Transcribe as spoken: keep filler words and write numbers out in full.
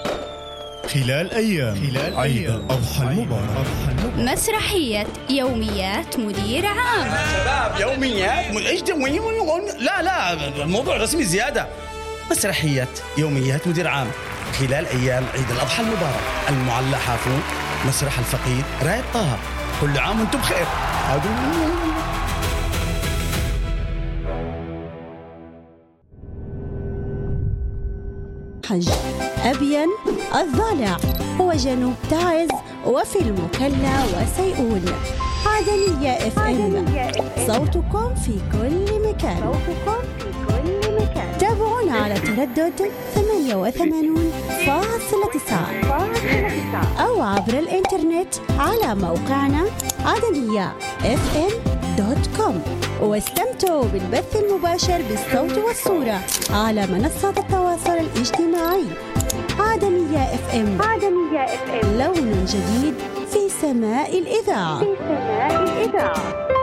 خلال أيام خلال عيد الأضحى المبارك مسرحية يوميات مدير عام. شباب يوميات ايش دوين؟ لا لا الموضوع رسمي زيادة. مسرحية يوميات مدير عام خلال أيام عيد الأضحى المبارك. المعلى حافون، مسرح الفقيد، رايد طه. كل عام وانتم بخير. حج أبين الضالع وجنوب تعز وفيلم كلا وسيئون. عدنية اف ام، صوتكم في كل مكان. تابعونا على تردد ثمانية وثمانين فاصلة تسعة أو عبر الإنترنت على موقعنا عدنية اف ام دوت كوم. واستمتعوا بالبث المباشر بالصوت والصورة على منصات التواصل الاجتماعي. عدنية اف ام، لون جديد في سماء الإذاعة.